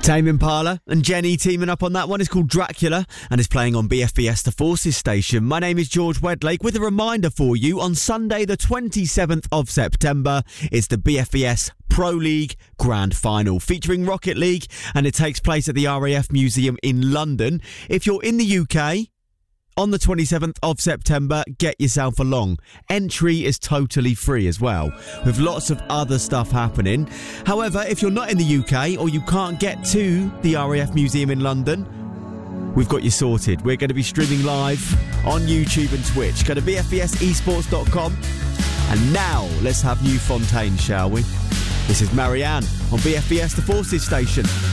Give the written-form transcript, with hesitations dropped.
Tame Impala and Jenny teaming up on that one. It's called Dracula and is playing on BFBS The Forces station. My name is George Wedlake with a reminder for you. On Sunday the 27th of September, it's the BFBS Pro League Grand Final featuring Rocket League, and it takes place at the RAF Museum in London. If you're in the UK, on the 27th of September, get yourself along. Entry is totally free as well, with lots of other stuff happening. However, if you're not in the UK or you can't get to the RAF Museum in London, we've got you sorted. We're going to be streaming live on YouTube and Twitch. Go to bfbsesports.com. And now, let's have New Fontaine, shall we? This is Marianne on BFBS The Forces station.